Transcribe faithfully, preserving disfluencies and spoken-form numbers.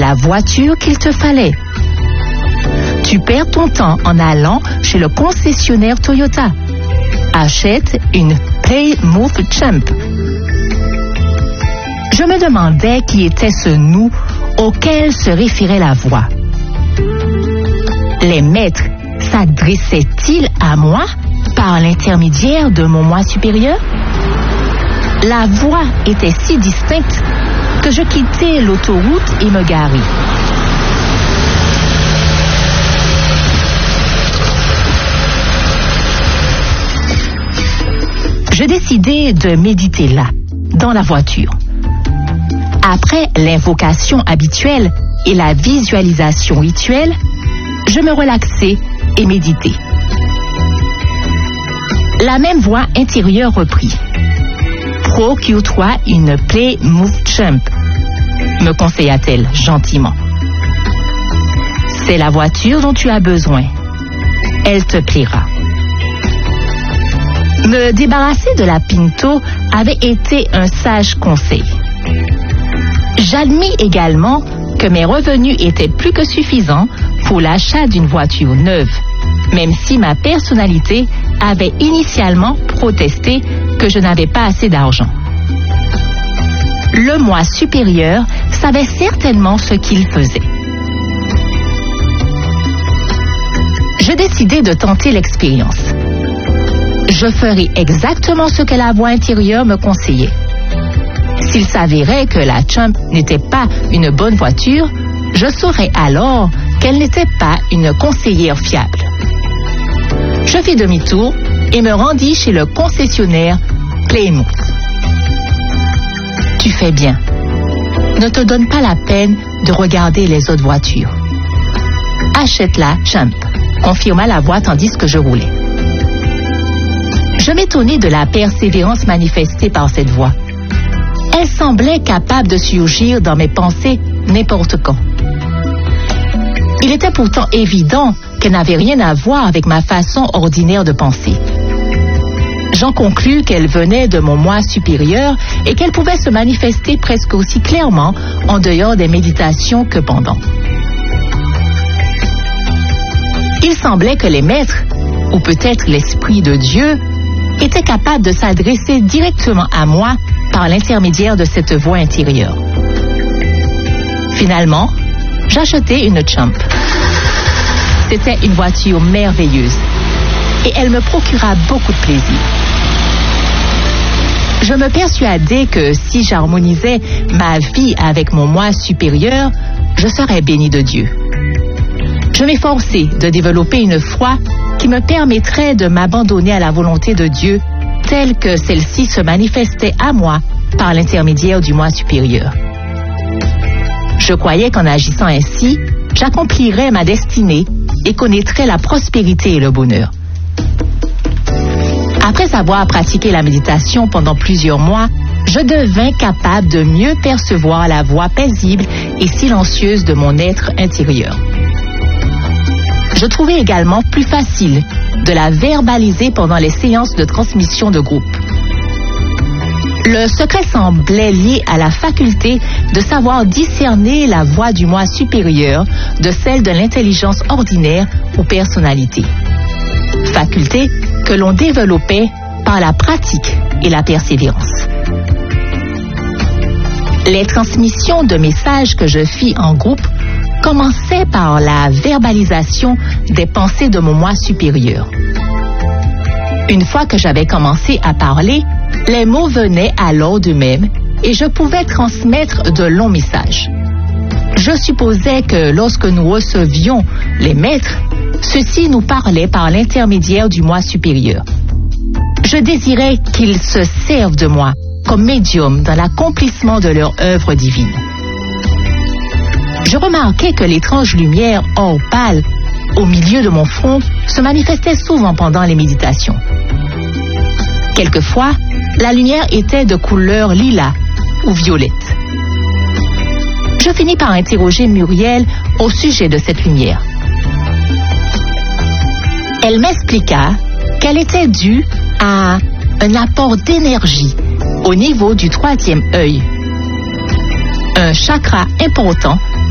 la voiture qu'il te fallait. Tu perds ton temps en allant chez le concessionnaire Toyota. Achète une Play-Move Champ. Je me demandais qui était ce nous auquel se référait la voix. Les maîtres s'adressaient-ils à moi par l'intermédiaire de mon moi supérieur? La voix était si distincte que je quittai l'autoroute et me garai. Je décidai de méditer là, dans la voiture. Après l'invocation habituelle et la visualisation rituelle, je me relaxai et méditai. La même voix intérieure reprit. Procure-toi une Play-Move Champ, me conseilla-t-elle gentiment. C'est la voiture dont tu as besoin. Elle te plaira. Me débarrasser de la Pinto avait été un sage conseil. J'admis également que mes revenus étaient plus que suffisants pour l'achat d'une voiture neuve, même si ma personnalité avait initialement protesté que je n'avais pas assez d'argent. Le moi supérieur savait certainement ce qu'il faisait. Je décidai de tenter l'expérience. Je ferai exactement ce que la voix intérieure me conseillait. S'il s'avérait que la Champ n'était pas une bonne voiture, je saurais alors qu'elle n'était pas une conseillère fiable. Je fis demi-tour et me rendis chez le concessionnaire Plymouth. Tu fais bien. Ne te donne pas la peine de regarder les autres voitures. Achète la Champ, confirma la voix tandis que je roulais. Je m'étonnais de la persévérance manifestée par cette voix. Elle semblait capable de surgir dans mes pensées n'importe quand. Il était pourtant évident qu'elle n'avait rien à voir avec ma façon ordinaire de penser. J'en conclus qu'elle venait de mon moi supérieur et qu'elle pouvait se manifester presque aussi clairement en dehors des méditations que pendant. Il semblait que les maîtres, ou peut-être l'Esprit de Dieu, étaient capables de s'adresser directement à moi par l'intermédiaire de cette voix intérieure. Finalement, j'achetai une Champ. C'était une voiture merveilleuse et elle me procura beaucoup de plaisir. Je me persuadais que si j'harmonisais ma vie avec mon moi supérieur, je serais béni de Dieu. Je m'efforçais de développer une foi qui me permettrait de m'abandonner à la volonté de Dieu telle que celle-ci se manifestait à moi par l'intermédiaire du moi supérieur. Je croyais qu'en agissant ainsi, j'accomplirais ma destinée et connaîtrais la prospérité et le bonheur. Après avoir pratiqué la méditation pendant plusieurs mois, je devins capable de mieux percevoir la voix paisible et silencieuse de mon être intérieur. Je trouvais également plus facile de la verbaliser pendant les séances de transmission de groupe. Le secret semblait lié à la faculté de savoir discerner la voix du moi supérieur de celle de l'intelligence ordinaire ou personnalité. Faculté que l'on développait par la pratique et la persévérance. Les transmissions de messages que je fis en groupe commençaient par la verbalisation des pensées de mon moi supérieur. Une fois que j'avais commencé à parler, les mots venaient alors d'eux-mêmes et je pouvais transmettre de longs messages. Je supposais que lorsque nous recevions les maîtres, ceux-ci nous parlaient par l'intermédiaire du moi supérieur. Je désirais qu'ils se servent de moi comme médium dans l'accomplissement de leur œuvre divine. Je remarquais que l'étrange lumière or pâle au milieu de mon front se manifestait souvent pendant les méditations. Quelquefois, la lumière était de couleur lilas ou violette. Je finis par interroger Muriel au sujet de cette lumière. Elle m'expliqua qu'elle était due à un apport d'énergie au niveau du troisième œil, un chakra important